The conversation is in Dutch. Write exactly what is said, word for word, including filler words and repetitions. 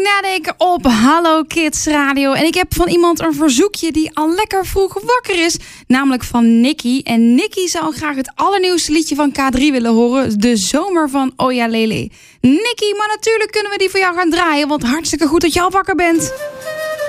Fanatic op Hallo Kids Radio. En ik heb van iemand een verzoekje die al lekker vroeg wakker is. Namelijk van Nicky. En Nicky zou graag het allernieuwste liedje van K drie willen horen. De zomer van Oya Lele. Nicky, maar natuurlijk kunnen we die voor jou gaan draaien. Want hartstikke goed dat je al wakker bent.